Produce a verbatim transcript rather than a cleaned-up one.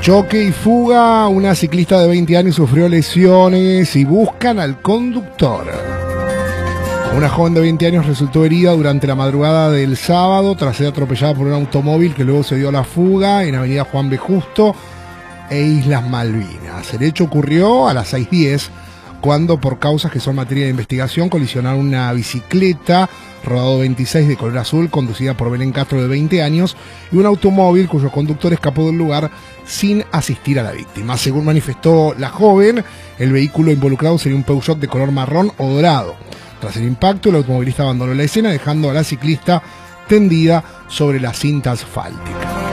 Choque y fuga, una ciclista de veinte años sufrió lesiones y buscan al conductor. Una joven de veinte años resultó herida durante la madrugada del sábado tras ser atropellada por un automóvil que luego se dio a la fuga en Avenida Juan B. Justo e Islas Malvinas. El hecho ocurrió a las seis diez, cuando por causas que son materia de investigación colisionaron una bicicleta rodado veintiséis de color azul conducida por Belén Castro de veinte años y un automóvil cuyo conductor escapó del lugar sin asistir a la víctima. Según manifestó la joven, el vehículo involucrado sería un Peugeot de color marrón o dorado. Tras el impacto, el automovilista abandonó la escena dejando a la ciclista tendida sobre la cinta asfáltica.